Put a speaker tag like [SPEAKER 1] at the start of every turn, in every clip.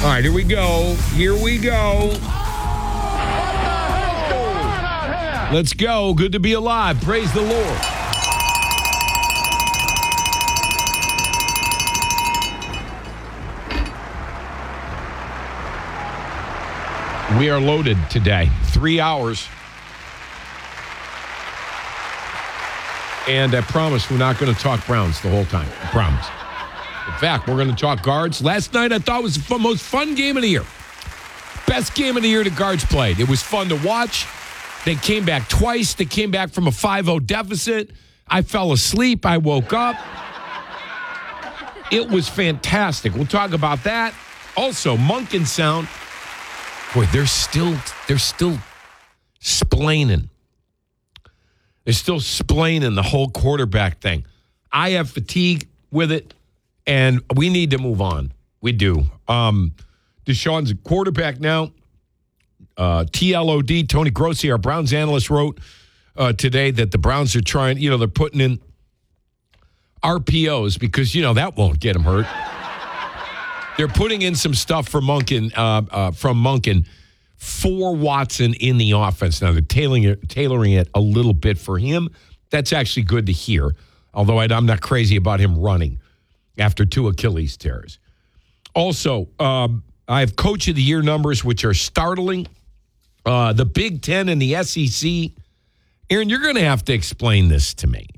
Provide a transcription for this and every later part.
[SPEAKER 1] All right, here we go. Here we go. Let's go. Good to be alive. Praise the Lord. We are loaded today. 3 hours. And I promise we're not going to talk Browns the whole time. I promise. In fact, we're going to talk guards. Last night I thought was the most fun game of the year. Best game of the year the guards played. It was fun to watch. They came back twice. They came back from a 5-0 deficit. I fell asleep. I woke up. It was fantastic. We'll talk about that. Also, Monk and Sound. Boy, they're still splaining. They're still splaining the whole quarterback thing. I have fatigue with it, and we need to move on. We do. Deshaun's a quarterback now. TLOD, Tony Grossi, our Browns analyst, wrote today that the Browns are trying, they're putting in RPOs because, that won't get them hurt. They're putting in some stuff for Monken, from Monken for Watson in the offense. Now, they're tailoring it a little bit for him. That's actually good to hear, although I'm not crazy about him running after 2 Achilles tears. Also, I have Coach of the Year numbers, which are startling. The Big Ten and the SEC. Aaron, you're going to have to explain this to me.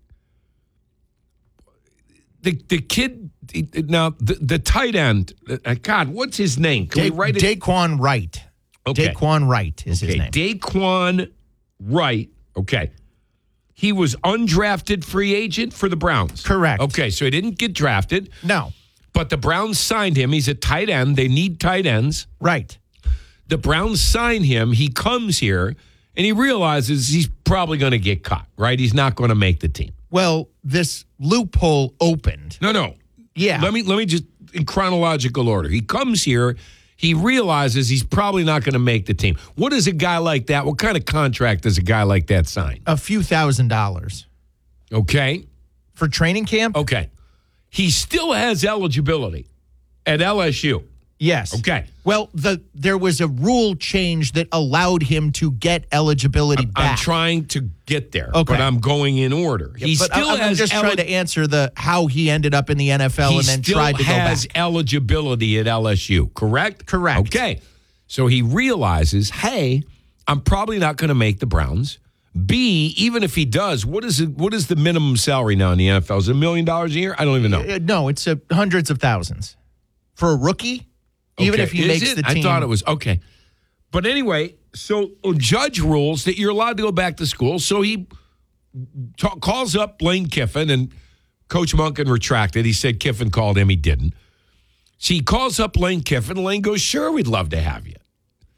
[SPEAKER 1] The kid, now, the tight end, God, what's his name? Can we write it?
[SPEAKER 2] Daquan Wright.
[SPEAKER 1] Okay.
[SPEAKER 2] Daquan Wright is his name.
[SPEAKER 1] Daquan Wright. Okay. He was undrafted free agent for the Browns.
[SPEAKER 2] Correct.
[SPEAKER 1] Okay, so he didn't get drafted.
[SPEAKER 2] No.
[SPEAKER 1] But the Browns signed him. He's a tight end. They need tight ends.
[SPEAKER 2] Right.
[SPEAKER 1] The Browns sign him. He comes here, and he realizes he's probably going to get cut, right? He's not going to make the team.
[SPEAKER 2] Well, this loophole opened.
[SPEAKER 1] No.
[SPEAKER 2] Yeah.
[SPEAKER 1] Let me just, in chronological order. He comes here. He realizes he's probably not going to make the team. What does a guy like that, what kind of contract does a guy like that sign?
[SPEAKER 2] A few $1,000s.
[SPEAKER 1] Okay.
[SPEAKER 2] For training camp?
[SPEAKER 1] Okay. He still has eligibility at LSU.
[SPEAKER 2] Yes.
[SPEAKER 1] Okay.
[SPEAKER 2] Well, there was a rule change that allowed him to get eligibility back.
[SPEAKER 1] I'm trying to get there,
[SPEAKER 2] okay,
[SPEAKER 1] but I'm going in order.
[SPEAKER 2] Yeah, I'm just trying to answer how he ended up in the NFL and then tried to go back.
[SPEAKER 1] He still has eligibility at LSU, correct?
[SPEAKER 2] Correct.
[SPEAKER 1] Okay. So he realizes, hey, I'm probably not going to make the Browns. B, even if he does, what is the minimum salary now in the NFL? Is it $1 million a year? I don't even know.
[SPEAKER 2] No, it's hundreds of thousands. For a rookie? Even if he makes the team.
[SPEAKER 1] I thought it was, okay. But anyway, so Judge rules that you're allowed to go back to school. So he calls up Lane Kiffin, and Coach Monken retracted. He said Kiffin called him. He didn't. So he calls up Lane Kiffin. Lane goes, sure, we'd love to have you.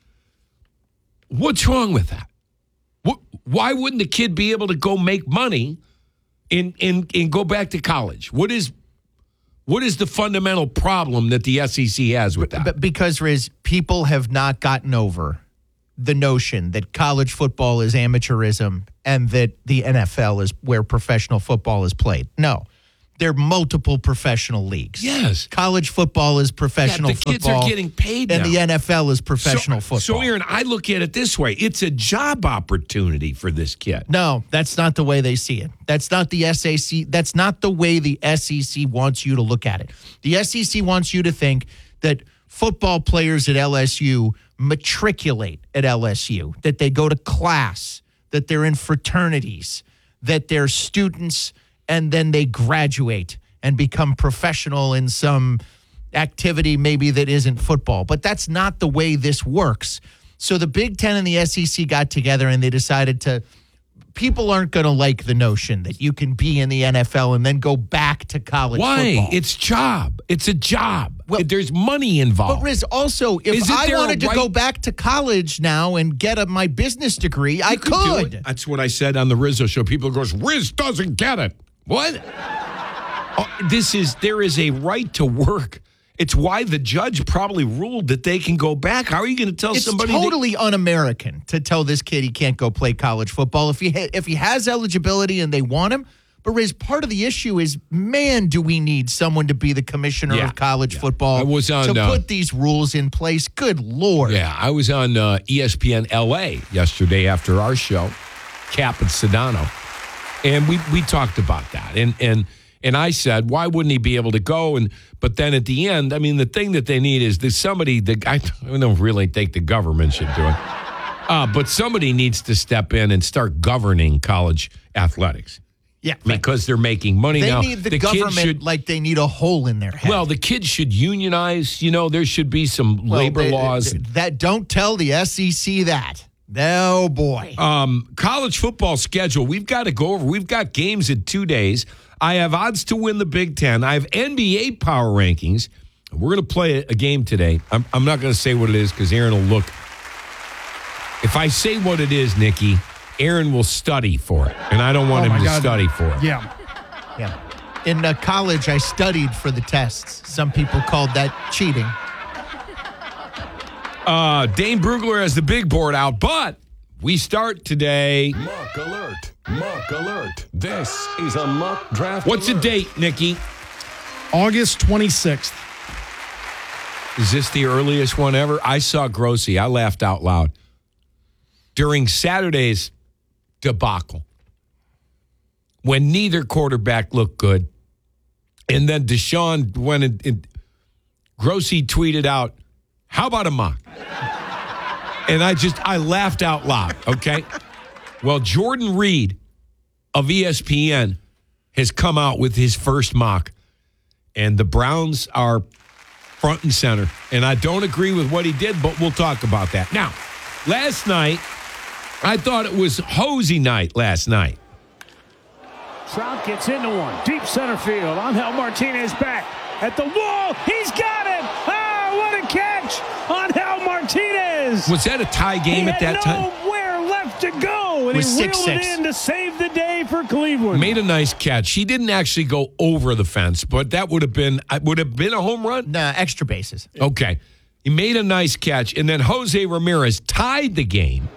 [SPEAKER 1] What's wrong with that? Why wouldn't the kid be able to go make money and go back to college? What is the fundamental problem that the SEC has with that?
[SPEAKER 2] Because, Riz, people have not gotten over the notion that college football is amateurism and that the NFL is where professional football is played. No. There are multiple professional leagues.
[SPEAKER 1] Yes.
[SPEAKER 2] College football is professional football.
[SPEAKER 1] The kids are getting paid
[SPEAKER 2] and
[SPEAKER 1] now.
[SPEAKER 2] the NFL is professional football.
[SPEAKER 1] So, Aaron, I look at it this way. It's a job opportunity for this kid.
[SPEAKER 2] No, that's not the way they see it. That's not the SEC. That's not the way the SEC wants you to look at it. The SEC wants you to think that football players at LSU matriculate at LSU, that they go to class, that they're in fraternities, that they're students, and then they graduate and become professional in some activity maybe that isn't football. But that's not the way this works. So the Big Ten and the SEC got together and they decided people aren't going to like the notion that you can be in the NFL and then go back to college football.
[SPEAKER 1] Why? It's a job. Well, there's money involved.
[SPEAKER 2] But Riz, also, if I wanted to go back to college now and get my business degree, I could.
[SPEAKER 1] That's what I said on the Rizzo show. People goes, Riz doesn't get it. What? There is a right to work. It's why the judge probably ruled that they can go back. How are you going to tell somebody?
[SPEAKER 2] It's totally un-American to tell this kid he can't go play college football. If he has eligibility and they want him, But Riz, part of the issue is, man, do we need someone to be the commissioner of college football
[SPEAKER 1] I was on,
[SPEAKER 2] to put these rules in place? Good Lord.
[SPEAKER 1] Yeah, I was on ESPN LA yesterday after our show, Cap and Sedano, and we talked about that. And I said, why wouldn't he be able to go? But then at the end, I mean, the thing that they need is there's somebody that I don't really think the government should do it. But somebody needs to step in and start governing college athletics.
[SPEAKER 2] Yeah.
[SPEAKER 1] Because they're making money now.
[SPEAKER 2] They need the government like they need a hole in their head.
[SPEAKER 1] Well, the kids should unionize. You know, there should be some labor laws.
[SPEAKER 2] That don't tell the SEC that. Oh, boy.
[SPEAKER 1] College football schedule, we've got to go over. We've got games in 2 days. I have odds to win the Big Ten. I have NBA power rankings. We're going to play a game today. I'm not going to say what it is because Aaron will look. If I say what it is, Nikki, Aaron will study for it. And I don't want him to study for it.
[SPEAKER 2] Yeah. In college, I studied for the tests. Some people called that cheating.
[SPEAKER 1] Dane Brugler has the big board out, but we start today.
[SPEAKER 3] Mock alert. Mock alert. This is a mock draft.
[SPEAKER 1] What's
[SPEAKER 3] alert.
[SPEAKER 1] the date, Nikki?
[SPEAKER 4] August 26th.
[SPEAKER 1] Is this the earliest one ever? I saw Grossi. I laughed out loud. During Saturday's debacle, when neither quarterback looked good, and then Deshaun went and Grossi tweeted out, how about a mock? And I laughed out loud, okay? Well, Jordan Reed of ESPN has come out with his first mock, and the Browns are front and center. And I don't agree with what he did, but we'll talk about that. Now, last night, I thought it was Hosey night last night.
[SPEAKER 5] Trout gets into one. Deep center field. Angel Martinez back at the wall. He's got it. Oh, what a catch. Angel Martinez.
[SPEAKER 1] Was that a tie game at that time?
[SPEAKER 5] Nowhere left to go. And
[SPEAKER 2] It was
[SPEAKER 5] he reeled
[SPEAKER 2] 6-6.
[SPEAKER 5] it in to save the day for Cleveland.
[SPEAKER 1] Made a nice catch. He didn't actually go over the fence, but that would have been a home run?
[SPEAKER 2] Nah, extra bases.
[SPEAKER 1] Okay. He made a nice catch, and then Jose Ramirez tied the game.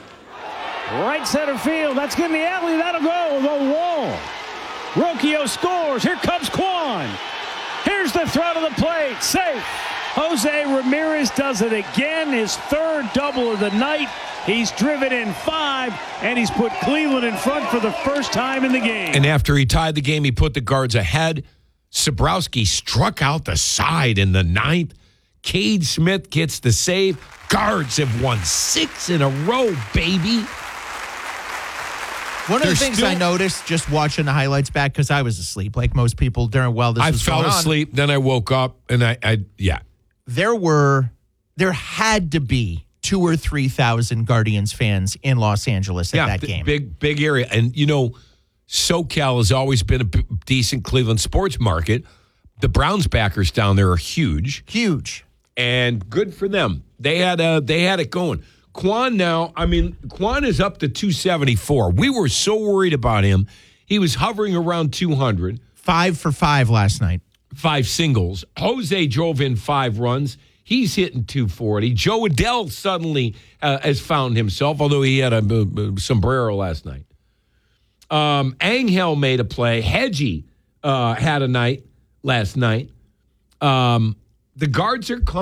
[SPEAKER 5] Right center field. That's in the alley. That'll go. The wall. Rocchio scores. Here comes Quan. Here's the throw to the plate. Safe. Jose Ramirez does it again. His third double of the night. He's driven in 5, and he's put Cleveland in front for the first time in the game.
[SPEAKER 1] And after he tied the game, he put the guards ahead. Sabrowski struck out the side in the 9th. Cade Smith gets the save. Guards have won 6 in a row, baby.
[SPEAKER 2] One of the
[SPEAKER 1] There's
[SPEAKER 2] things
[SPEAKER 1] still-
[SPEAKER 2] I noticed just watching the highlights back, because I was asleep like most people during this
[SPEAKER 1] I
[SPEAKER 2] was
[SPEAKER 1] fell
[SPEAKER 2] going on.
[SPEAKER 1] asleep, then I woke up, and yeah.
[SPEAKER 2] There had to be 2,000 or 3,000 Guardians fans in Los Angeles at that game.
[SPEAKER 1] Big area. And, you know, SoCal has always been a decent Cleveland sports market. The Browns backers down there are huge.
[SPEAKER 2] Huge.
[SPEAKER 1] And good for them. They had it going. Quan is up to 274. We were so worried about him. He was hovering around 200.
[SPEAKER 2] 5 for 5 last night.
[SPEAKER 1] 5 singles. Jose drove in 5 runs. He's hitting 240. Joe Adell suddenly has found himself, although he had a sombrero last night. Angel made a play. Hedgie had a night last night. The guards are coming.